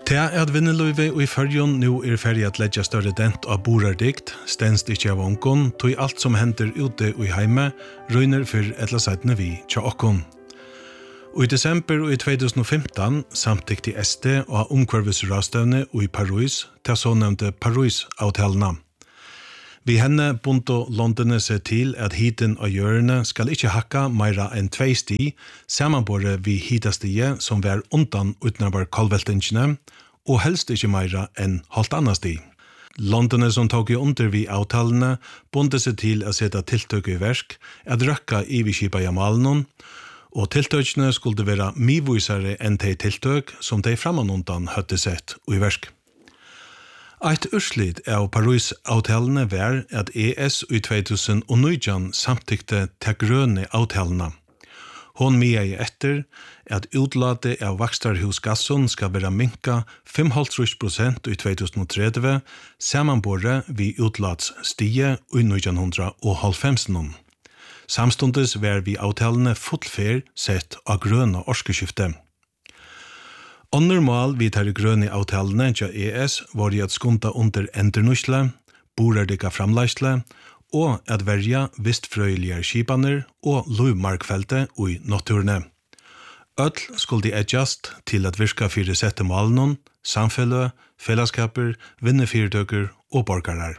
Det at vinneløyve og i førjon nå ferdig at leggja større dent av borardikt, stenst ikke av onkon, tog alt som henter ute og i heime, røyner for etla seitene vi tja okkon. Og i desember og i 2015 samtykte SD og omkvarvesrastøvne og i Paris til så nevnte Paris-avtalene. Vi henne bunto Londone seg til at hiten av hjørene skal ikke hakka meira enn 2 sti, samanbore vi hitastige som var undan utenfor kolveltingene, og helst ikke meira enn halvt annet sti. Londone som tok i under vi avtalene bunte seg til å sette tiltøk i versk, at røkka i vi kipa jamalen, og tiltøkene skulle være mivvisere enn de tiltøk som de framanundan høtte sett i versk. Eit urslit av Paris-avtalene var at ES i 2019 samtykte til grønne avtalene. Hon meier etter at utlate av vakstarhusgassen skal være minka 5,5% i 2030, samanbore vi utlatsstige i 1990. Samstundes var vi avtalene fullfer sett av grønne orskeskifte. Normal vi tar grønne avtalene til ES var at skunta under endernusle, borardika framleisle, og at verja vistfrøyelige skipaner og lovmarkfelte og naturene. Øll skulle de edjast til at virka fyrir sette malen, samfellet, fellesskaper, vinnefyrtøker og borgarar.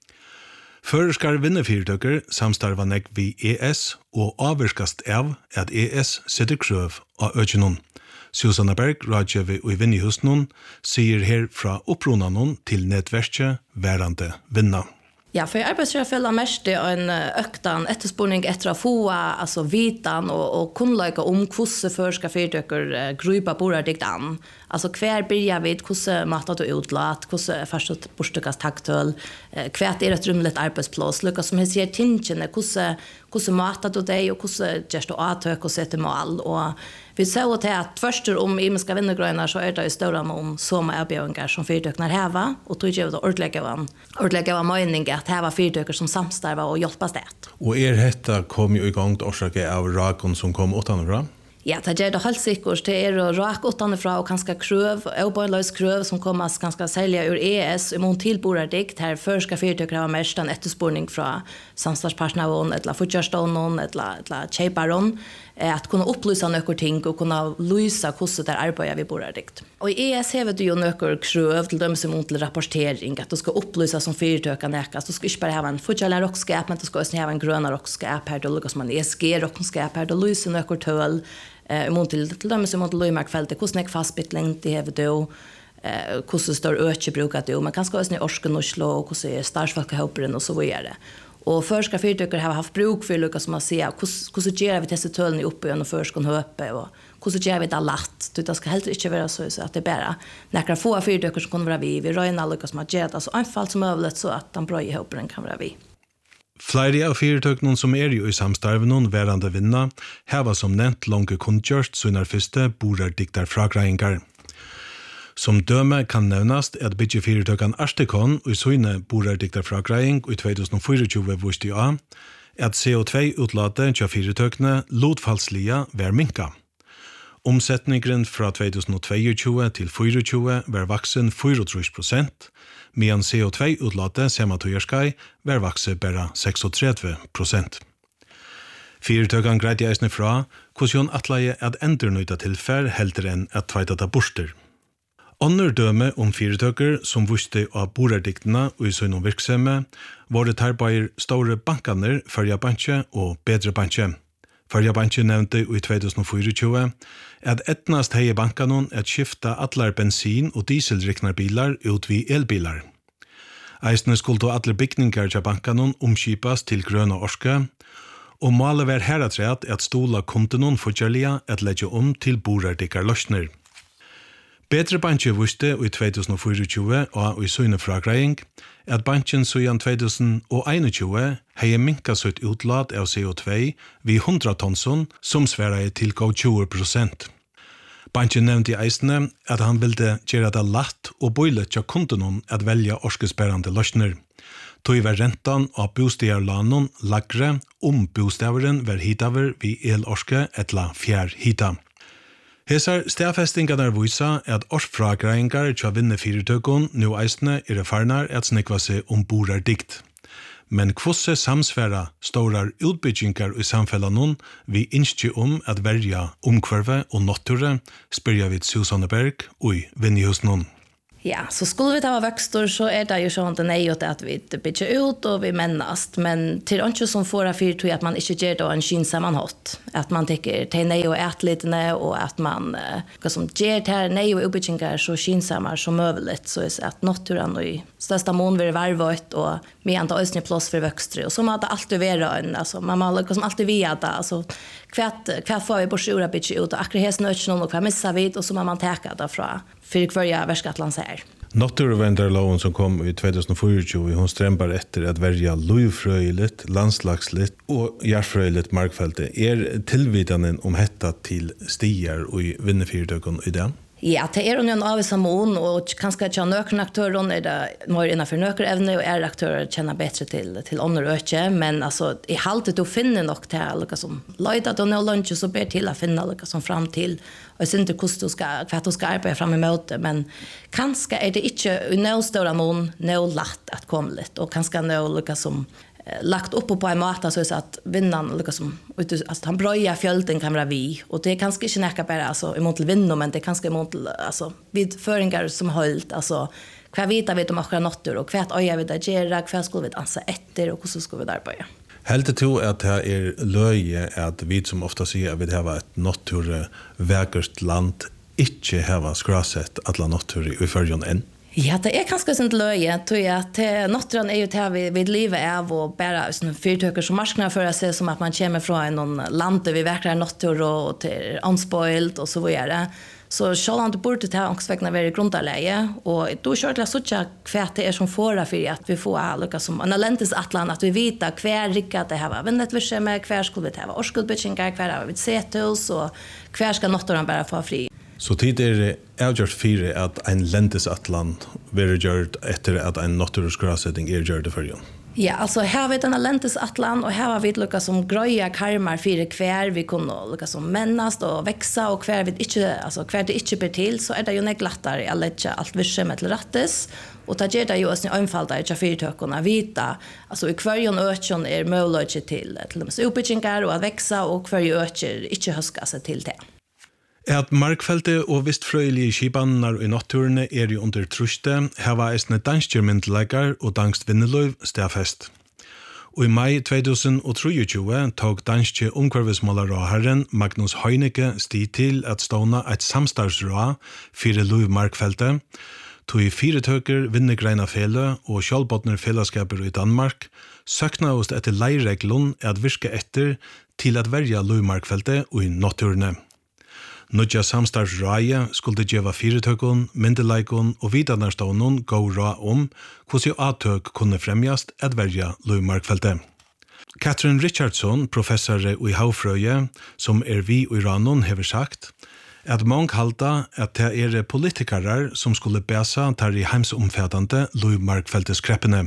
Føreskar vinnefyrtøker samstarva nek vi ES og avvirkast av at ES setter krøv av økjennom. Susanna Berg, rådgjøver og i Vinnihusnån, sier her fra opprunanen til nettverket værende vinna. Ja, for arbeidsrefella mest en øktan etterspurning etter å få altså vitan og kunnløyke om hvordan før skal fyrtøkker grupa borardikt an. Altså hver byrja vid, hvordan matat du utlat, hvordan først borstøkast taktøl, hva er et rymlet arbeidsplass, lukka som jeg sier tingene, hvordan matat du deg, og hvordan gjør du avtøk og setter mål, og vi så til at først om imenska vinnergrøyner så det i større om sånne avbjøringer som fyrtøkene heva, og tog gjør det ordentlig av mening at heva fyrtøker som samstarver og hjelper sted. Og dette kom jo i gang til årsaket av raken som kom utenfra? Ja, det gjør det helt sikkert. Det rak utenfra og ganske krøv, og bare løs krøv som kommer ganske særlig ur ES, i mån tilborardikt, her først skal fyrtøker ha mest en etterspurning fra samsvarspartneren, eller fortjørstånden, eller kjeiperen, at kunne opplyse noen ting og kunne lyse hvordan det arbeider vi borardikt. Og i ES hever du jo noen krøv til dem som mån til rapportering, at du skal opplyse som fyrtøker nekkast. Du skal ikke bare ha en fortjørlig rockskap, men du skal også ha en grønne rockskap her, du lukker som en ESG-rockskap her, du lyser noen tøl, mån til dem som mån til løymarkfeltet, hvordan fastbytling det hever du, hvordan står øke bruker du, men kanskje også i orskenuslo, og hvordan starsfolkehåperen og så videre. Og først skal fyrtøkker ha haft bruk for lukka som man sier, hvordan gjør vi disse tølene oppe og først kan høpe, og hvordan gjør vi det latt. Det skal helt ikke være så at det bare nekker få fyrtøkker som kan være vi røyner lukka som har gjør det, altså anfall som øvlet så at den brøye håperen kan være vi. Flere av fyrtøkene som jo i samstarven værende vinna, heva som nevnt lange kundgjørst sånne første borardikter fragreinger. Som døme kan nevnast at byggefyrtøkken Arstekon og i sånne borardikter fragreiing i 2024 viste av at CO2-utlatet til fyrtøkkene lodfallslige var minka. Omsetningen fra 2022 til 2024 var vaksen 34%, medan CO2-utlatet sematøyerskai var vaksen bare 36%. Fyrtøkken greide eisne fra hvordan atleie at endernøyta tilfær heldur enn at tveitata borster. Andre døme om fyrtøkker som visste av borardiktene og i sånne virksomhe var det her store bankaner, Førja Banke og Bedre Banke. Førja Banke nevnte i 2024 at etnast hei bankanen at skifta atler bensin- og dieseldriknarbilar ut vid elbilar. Eisne skulle atler bygninger til bankanen omskipas til grønne orske, og målet var heratret at stola kundenon fortjellige at legge om til borardikkar løsner. Bedre Banke visste i 2024 og i søgne fragreiing at banken siden 2021 hei minka sitt utlat av CO2 vid 100 tonson som sverre til 20%. Banken nevnte i eisene at han ville gjøre det latt og bøylet til kunden at velge orskesperrende løsner. Tog var rentan av bostegarlanen lagre om bosteveren var hitaver vid elorske etla fjær hita. Hesar stafestingarna visa at årsfragreiningar tja vinnefyrirtøkun nu eisne farnar at snikva seg borar-dikt. Men kvosse samsfæra stórar utbyggingar i samfellanon vi innskje at verja omkvarve og nature, spyrja vid Susanne Berg og Vinnihusnon. Ja, så skulle vi ta växter så är det ju så att nej att vi bygger ut och vi männast, men till inte som får för tror att man inte ger då en skinsammanhått, att man tycker till nej och ät lite nej och att man som ger till nej och uppbyggingar så skinsammar som möjligt så är att naturen och i största mån vill varvat och med anta ösny plats för växter och så man alltid vara en alltså man liksom alltid via det alltså kvart får vi på sjura bygga ut och akkurat snöchen och vad missar vi och så man täcka därför för kvarja Värskatlands här. Naturvändarloven som kom i 2024, hon strämbar efter att välja luvfröjligt, landslagsligt och järfröjligt markfälte. Tillvidanen om hetta till stigar och i vinnefyrtökon i den? Ja, det är en avsamon och kanske att nökna aktörer är det mer innanför nökerävne och aktörer känner bättre till andra öke, men alltså i haltet att finna något till liksom lojdat och lunch så ber till att finna liksom fram till och sen inte kost ska kvart ska arbeta fram emot men kanske är det inte i stora mån lätt att komma lite och kanske liksom lagt upp på en mat så att vinnan liksom alltså han bröja fjölden kan vara vi och det är kanske inte näka bara alltså emot vinno men det kanske emot alltså vid föringar som hållt alltså kvar vita vet om akkurat natur och kvart öja vid att göra kvar skulle vi ansa efter och så ska vi där börja. Helt det to att det är löje att vi som ofta säger att vi har ett naturverkert land inte har skrasett alla natur i förjon än. Ja, det är kanske sånt löje, tror jag att naturen är ju till vid livet av och bara såna fyrtöker som marsknar för sig som att man kommer från någon land där vi verkligen natur och till unspoiled och så vidare. Så självant borde ta ångsvägna vara grundläge och då kör det så att kvärt det är som fara för att vi får alla som analytis atlan att vi vita kvar rika det här var vännet vi ser med kvar skulle det vara orskuldbetjingar kvar har vi sett oss och kvar ska naturen bara få fri. Så tid är avgjort fyra att en läntisatlan blir gjort efter att en naturskräsetting är gjord för ju. Ja, alltså här har vi den läntisatlan och här har vi lyckas som gröja karmar för kvar vi kunde lyckas som männast och växa och kvar vi inte alltså kvar det inte ber till så är det ju neglattare att lägga allt virse med till rättes och ta ger det ju oss enfalda i fyrtökorna vita alltså i kvarjon ökjon är möjligt till de uppbyggingar och att växa och kvarjon ökjer inte höska sig till det. At markfelte og vistfrøyelige skibannar i naturene jo under truste, her var eisne danskjørmyndelagar og dansk vinneløyv stafest. Og i mai 2023 tog danske omkvarvesmålarråherren Magnus Heineke sti til at ståna et samstarvsrå fire løyv markfelte, tog i fire tøker vinnegreina fele og kjølbåtner fellesskaper i Danmark, søkna oss etter leireglun at virke etter til at verja løyv markfelte og i naturene. Nudja samstarvsraie skulle djeva fyrirtøkun, myndelaikun og vidanarstånun gå ra hvordan avtøk kunne fremjast at verja løymarkfeltet. Katrin Richardson, professor i havfrøye, som vi i Ranon, hever sagt at mange halda at det politikarar som skulle bæsa tar i heimsomfætande løymarkfelteskreppene.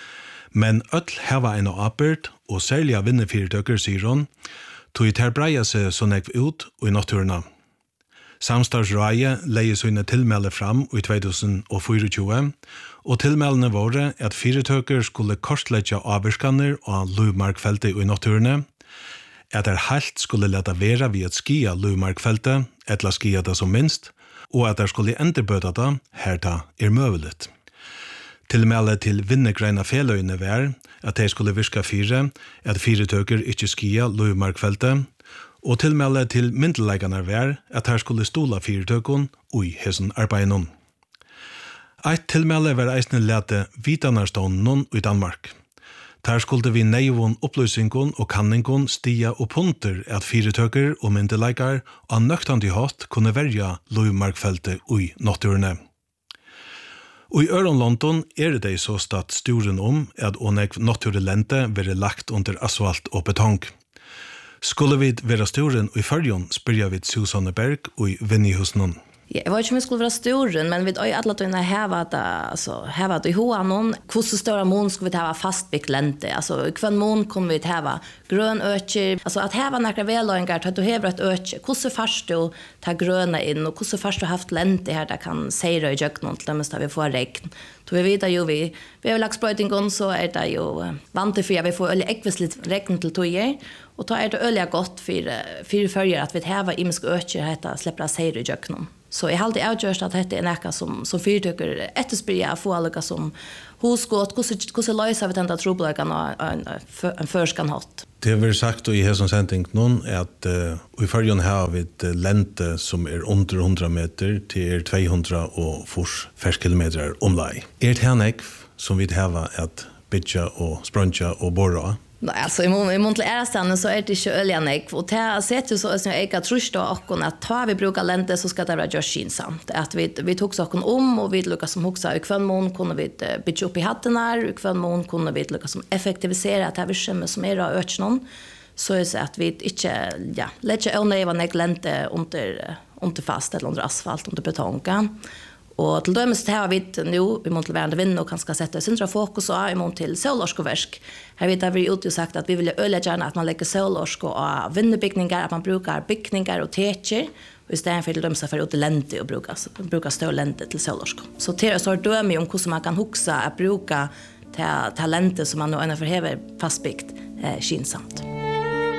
Men öll heva en apert og særlig av vinnefyrirtøker, sier hon, tog ter breia seg så nekv ut og i naturna. Samstarvsraie leier sine tilmelde fram i 2024, og tilmeldene våre at fyrirtøker skulle kortleggja avvirskaner av løymarkfeltet i naturene, at helt skulle leta vera vid at skia løymarkfeltet, etla skia det som minst, og at skulle enderbøta det herta møveligt. Tilmelde til vinnegreina feløyne var at de skulle virka fire, at fyrirtøker ikke skia løymarkfeltet, og tilmelde til myndeleikene var at her skulle stola fyrirtøkun ui hessen arbeinon. Eit tilmelde var eisne lete vidanarstånden i Danmark. Der skulle vi neivun opplysningun og kanningun stia og punter at fyrirtøker og myndeleikar av nøktandi hatt kunne verja løymarkfeltet ui naturene. Og i London det så statt sturen at oneg naturelente være lagt under asfalt og betong. Skulle vi være sturen i Førjon, spyrja vi Susanne Berg og Vinnihusnon. Ja, jag vet inte om vi skulle vara storen, men vi har ju alla tunna häva det i hoa någon. Hur så stora mån ska vi ha fastbyggt länte? Alltså i kvann mån kommer vi ha grön ökje. Alltså att häva några vällöjningar, att du häver ett ökje. Hur så fast du tar gröna in och hur så fast du haft länte här där kan säga i jöknon till dem vi får regn. Då vi vet ju vi har lagt spröjtingen så är det ju vant för vi får öliga äckvisligt regn till tojer. Och då är det öliga gott för följer att vi häva imisk ökje heter släppa säga i jöknon. Så jag har alltid avgjort att det är något som fyrtöker efterspyrja få alla som hosgått, hvordan løser vi denne trobladene en førskanhatt. Det har sagt i hesson sending någon att i förrjun har vi ett lente som under 100 meter till 200 och färskilometer omlaj. Det här som vi har att bygga och spruncha och borra. Nej, alltså i mån ärastan så är det inte öljanek. Och det har sett ju så att jag kan trösta och att ta vi brukar länte så ska det vara just skinsamt. Att vi tog saken om och vi lyckas som också i kvann mån kunde vi bygga upp i hatten här. I kvann mån kunde vi lyckas som effektivisera att det här vi som är av öknon. Så är det att vi inte, lägger önäva nek länte under fast eller under asfalt, under betonga. Och till dömes det har vi nu vi måste vara vinn och kanske sätta centra fokus i mån till solorskoverk. Här vet vi ut och sagt att vi vill öla gärna att man lägger solorsko och vinnebyggningar, att man brukar byggningar och techer och istället för till dömes för ut lente och brukar stå lente till solorsko. Så det är så döme om hur man kan huxa att bruka talenter som man nu ända förhäver fastbyggt skinsamt.